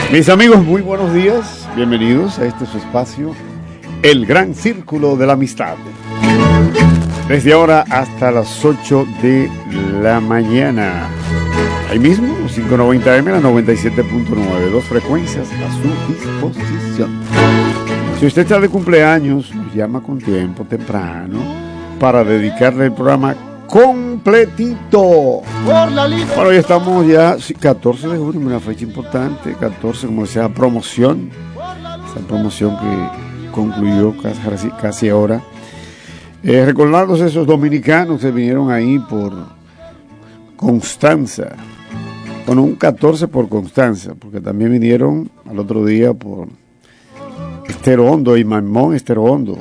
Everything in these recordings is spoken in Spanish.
Mis amigos, muy buenos días. Bienvenidos a este su espacio, El Gran Círculo de la Amistad. Desde ahora hasta las 8 de la mañana. Ahí mismo, 590M, la 97.9, dos frecuencias a su disposición. Si usted está de cumpleaños, nos llama con tiempo temprano para dedicarle el programa completito. Bueno, ya estamos ya 14 de junio, una fecha importante, 14, como decía, promoción. Esa promoción que concluyó casi ahora. Recordándose esos dominicanos que vinieron ahí por Constanza. Bueno, un 14 por Constanza, porque también vinieron al otro día por Estero Hondo y Maimón Estero Hondo.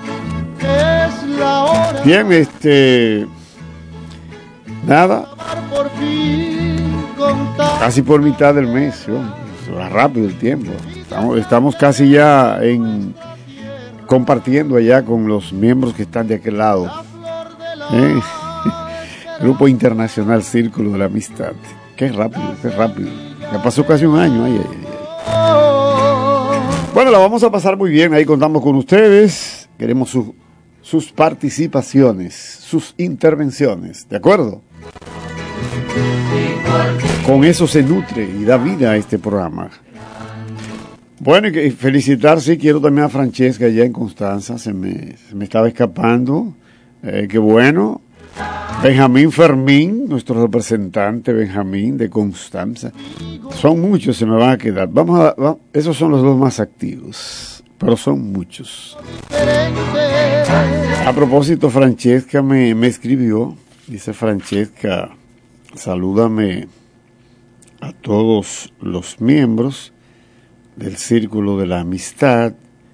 Bien, nada, casi por mitad del mes, va rápido el tiempo. Estamos casi ya compartiendo allá con los miembros que están de aquel lado. Grupo Internacional Círculo de la Amistad. Qué rápido. Ya pasó casi un año. Ay. Bueno, la vamos a pasar muy bien. Ahí contamos con ustedes. Queremos sus participaciones, sus intervenciones. ¿De acuerdo? Con eso se nutre y da vida a este programa. Bueno, y felicitar, sí, quiero también a Francesca allá en Constanza, se me estaba escapando, qué bueno. Benjamín Fermín, nuestro representante Benjamín de Constanza. Son muchos, se me van a quedar. Esos son los dos más activos, pero son muchos. A propósito, Francesca me escribió, dice Francesca, salúdame a todos los miembros del Círculo de la Amistad.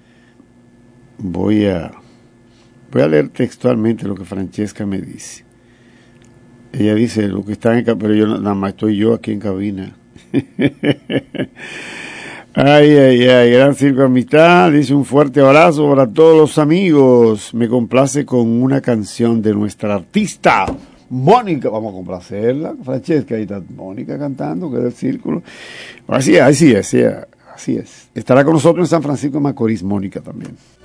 Voy a leer textualmente lo que Francesca me dice. Ella dice lo que está pero yo nada más estoy yo aquí en cabina. Ay, Gran Círculo de Amistad. Dice un fuerte abrazo para todos los amigos. Me complace con una canción de nuestra artista Mónica. Vamos a complacerla, Francesca. Ahí está Mónica cantando, que es del Círculo. Así es. Estará con nosotros en San Francisco de Macorís, Mónica también.